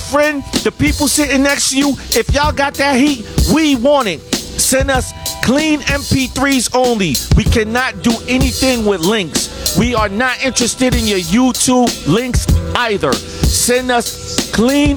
friend, the people sitting next to you, if y'all got that heat, we want it. Send us clean MP3s only. We cannot do anything with links. We are not interested in your YouTube links either. Send us clean